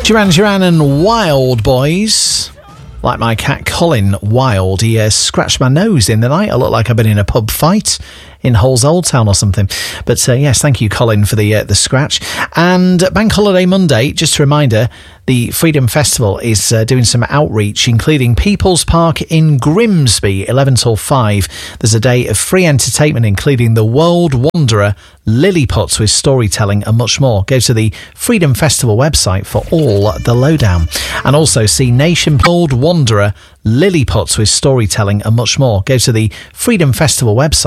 Duran Duran and Wild Boys. Like my cat Colin Wild, he scratched my nose in the night. I look like I've been in a pub fight in Hull's Old Town or something. But yes, thank you, Colin, for the scratch. And Bank Holiday Monday, just a reminder, the Freedom Festival is doing some outreach, including People's Park in Grimsby, 11 till 5. There's a day of free entertainment, including the World Wanderer, Lilliputs with storytelling and much more. Go to the Freedom Festival website for all the lowdown. And also see Nation World Wanderer, Lilliputs with storytelling and much more. Go to the Freedom Festival website